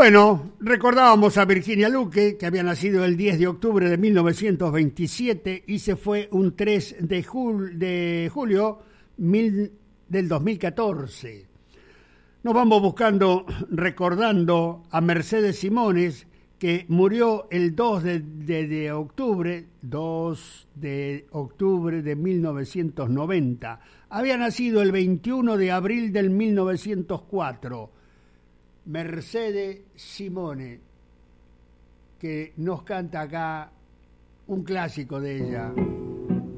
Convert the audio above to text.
Bueno, recordábamos a Virginia Luque, que había nacido el 10 de octubre de 1927 y se fue un 3 de julio del 2014. Nos vamos recordando a Mercedes Simones, que murió el 2 de octubre de 1990. Había nacido el 21 de abril del 1904. Mercedes Simone, que nos canta acá un clásico de ella.